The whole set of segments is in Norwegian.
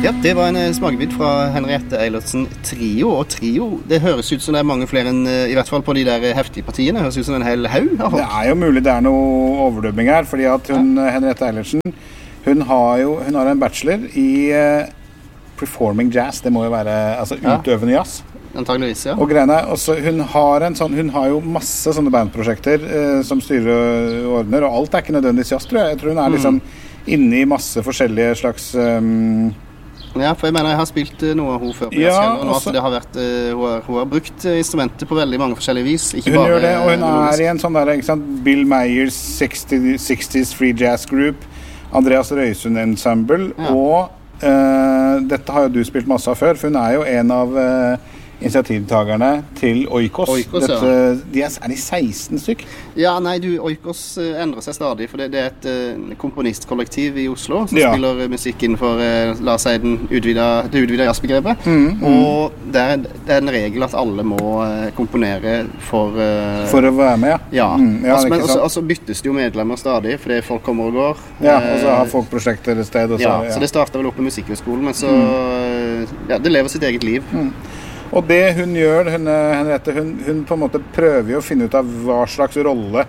Ja, det var en smakebit fra Henriette Eilertsen Trio, og Trio, det høres ut som det mange flere enn, i hvert fall på de der heftige partiene, høres ut som en hel haug av folk. Det jo mulig det noe overdubbing her, fordi at Henriette Eilertsen, hun har en bachelor i performing jazz, det må jo være altså, utøvende jazz. Antageligvis, ja. Og greiene, også, hun har jo masse sånne bandprosjekter som styrer og ordner, og alt ikke nødvendigvis jazz, tror jeg. Jeg tror hun liksom inne i masse forskjellige slags... Ja, for jeg mener jeg har spilt noe av henne før på jazzkvelder, og også, det har vært, hun har brukt instrumenter på veldig mange forskjellige vis. Ikke hun bare, gjør det, og hun i en sånn der, ikke sant, Bill Meyers 60s Free Jazz Group, Andreas Røysund Ensemble, og dette har jo du spilt masse av før, for hun jo en av initiativtagerne til Oikos. Oikos, de de 16 stykk? Ja, nei, Oikos endrer seg stadig, for det et komponistkollektiv i Oslo som spiller musikk innenfor, la oss si, det utvidede jazzbegrepet. Og det en regel at alle må komponere for å være med, ja. Men også byttes det jo medlemmer stadig, fordi folk kommer og går. Ja, og så har folk prosjekter et sted. Og så det startet vel opp i Musikkhøgskolen, men så det lever sitt eget liv. Og det hun gjør, Henriette, hun på en måte prøver jo å finne ut av hva slags rolle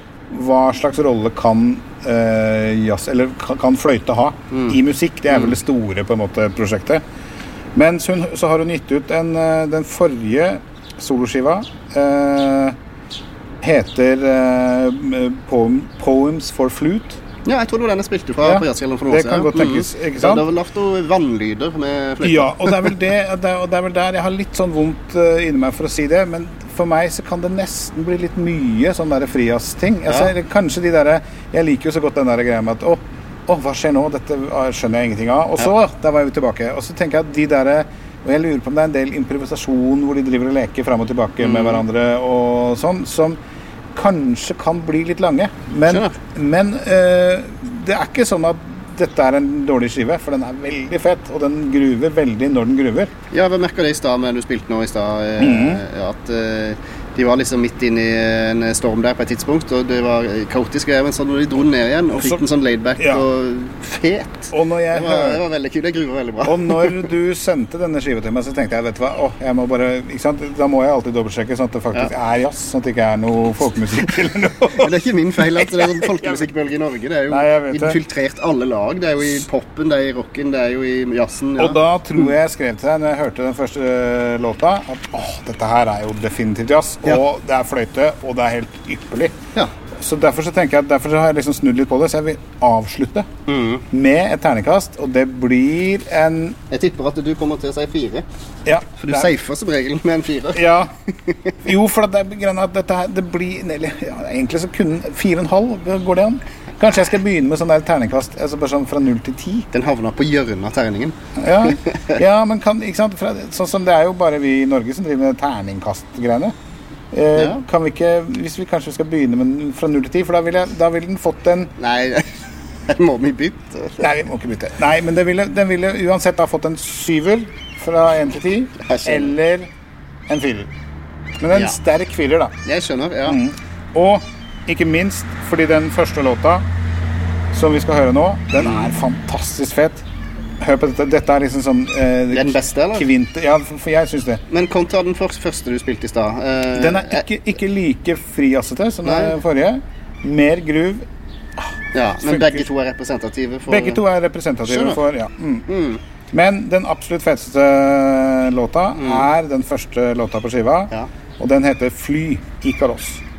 kan jazz, eller kan fløyte ha i musikk. Det vel det store på en måte prosjektet. Men så har hun gitt ut den forrige soloskiva, heter Poems for Flute. Ja, jeg tror det var den jeg spilte fra på jazzkvelden for noen år siden. Det kan godt tenkes, ikke sant? Det har vel lagt noen vannlyder med fløyte. Ja, og det vel der jeg har litt sånn vondt inni meg for å si det, men for meg så kan det nesten bli litt mye sånn der frijazz-ting. Kanskje de der, jeg liker jo så godt den der greia med at, hva skjer nå? Dette skjønner jeg ingenting av. Og så, der var vi tilbake. Og så tenker jeg at de der, og jeg lurer på om det en del improvisasjon hvor de driver og leker frem og tilbake med hverandre og sånn, som kanskje kan bli litt lange, men det ikke sånn at dette en dårlig skive, for den veldig fett, og den gruver veldig når den gruver. Ja, jeg merket det i sted, men du spilte nå i sted, at de var liksom midt inne i en storm der på et tidspunkt, og det var kaotisk, men så når de dro ned igjen, og fikk en sånn laidback og fet, og det var veldig kult, det gruver veldig bra. Og når du sendte denne skiva til meg, så tenkte jeg, vet du hva, jeg må bare, ikke sant? Da må jeg alltid dobbeltsjekke, sånn at det faktisk jazz, sånn at det ikke noe folkemusikk eller noe. Men det ikke min feil at det sånn folkemusikkbølge i Norge, det jo infiltrert alle lag, det jo i poppen, det i rocken, det jo i jazzen. Og da tror jeg skrev til deg, når jeg hørte den første låta, at dette her jo definitivt jazz, og det fløyte, og det helt ypperlig. Ja. Så derfor så tenker jeg at derfor har jeg liksom snudd litt på det, så jeg vil avslutte med et terningkast, og det blir en... Jeg tipper at du kommer til å si 4. Ja. For du safer som regel med en 4. Ja. Jo, for det grønne at dette her, det blir... egentlig så kunne 4,5, går det an? Kanskje jeg skal begynne med sånn der terningkast, altså bare sånn fra 0 til 10. Den havner på hjørnet av terningen. Ja, men kan, ikke sant? Sånn som det jo bare vi i Norge som driver med terningkast-greiene. Kan vi ikke, hvis vi kanskje skal begynne med fra 0 til 10, for da vil den fått en... Nei, må vi bytte? Nei, vi må ikke bytte. Nei, men den ville uansett ha fått en 7 fra 1 til 10, eller en 4. Men en sterk 4 da. Jeg skjønner, Og ikke minst, fordi den første låta som vi skal høre nå, den fantastisk fett. Hør på dette, dette liksom sånn den beste, eller? Kvinte, ja, for jeg synes det. Men kontra den første du spilte i sted den ikke like frijassete som den forrige. Mer groove. Ja, men begge to representative for... Begge to representative for, ja. Men den absolutt feteste låta den første låta på skiva, og den heter Fly Ikaros.